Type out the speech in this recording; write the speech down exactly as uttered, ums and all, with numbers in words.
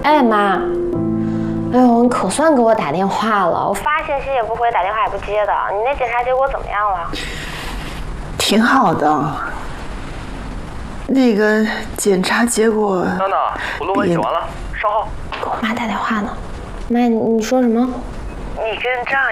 哎妈，哎呦，你可算给我打电话了，我发信息也不回，打电话也不接的。你那检查结果怎么样了？ 挺好的。那个检查结果…… 娜娜，我论文写完了，稍后。 给我妈打电话呢。妈，你你说什么？ 你跟张